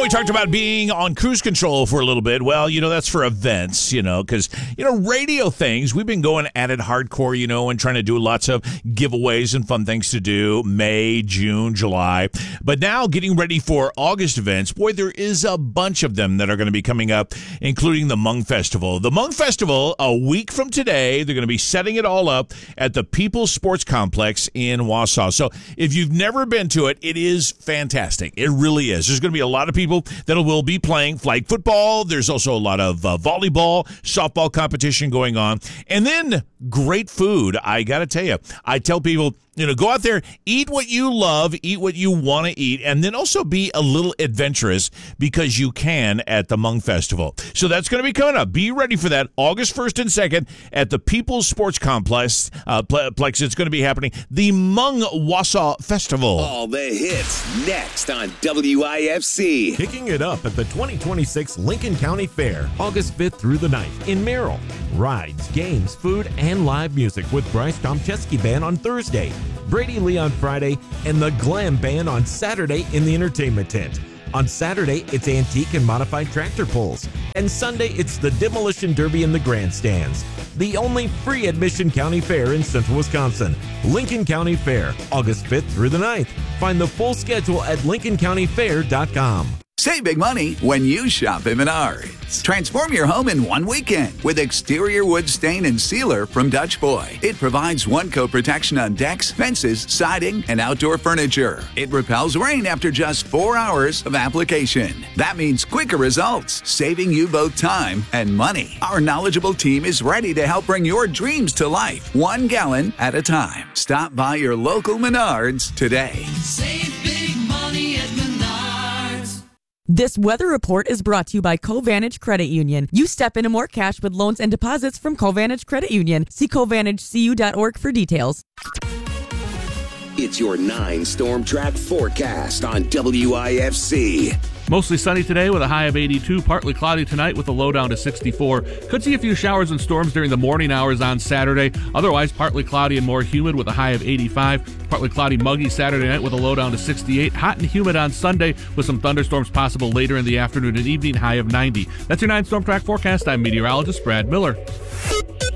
we talked about being on cruise control for a little bit. Well, that's for events, because, radio things, we've been going at it hardcore, and trying to do lots of giveaways and fun things to do May, June, July. But now getting ready for August events, boy, there is a bunch of them that are going to be coming up, including the Hmong Festival. The Hmong Festival, a week from today, they're going to be setting it all up at the People's Sports Complex in Wausau. So if you've never been to it, it is fantastic. It really is. There's going to be a lot of people that will be playing flag football. There's also a lot of volleyball, softball competition going on. And then great food. I got to tell you, I tell people, go out there, eat what you love, eat what you want to eat, and then also be a little adventurous because you can at the Hmong Festival. So that's going to be coming up. Be ready for that August 1st and 2nd at the People's Sports Complex. It's going to be happening. The Hmong Wausau Festival. All the hits next on WIFC. Kicking it up at the 2026 Lincoln County Fair, August 5th through the 9th in Merrill. Rides, games, food, and live music with Bryce Tomcheski Band on Thursday, Brady Lee on Friday, and the Glam Band on Saturday in the entertainment tent. On Saturday, it's antique and modified tractor pulls. And Sunday, it's the Demolition Derby in the grandstands. The only free admission county fair in central Wisconsin. Lincoln County Fair, August 5th through the 9th. Find the full schedule at lincolncountyfair.com. Save big money when you shop at Menards. Transform your home in one weekend with exterior wood stain and sealer from Dutch Boy. It provides one-coat protection on decks, fences, siding, and outdoor furniture. It repels rain after just 4 hours of application. That means quicker results, saving you both time and money. Our knowledgeable team is ready to help bring your dreams to life, 1 gallon at a time. Stop by your local Menards today. Save big money at Menards. This weather report is brought to you by Covantage Credit Union. You step into more cash with loans and deposits from Covantage Credit Union. See CovantageCU.org for details. It's your 9 Storm Track forecast on WIFC. Mostly sunny today with a high of 82. Partly cloudy tonight with a low down to 64. Could see a few showers and storms during the morning hours on Saturday. Otherwise, partly cloudy and more humid with a high of 85. Partly cloudy, muggy Saturday night with a low down to 68. Hot and humid on Sunday with some thunderstorms possible later in the afternoon and evening, high of 90. That's your 9 Storm Track forecast. I'm meteorologist Brad Miller.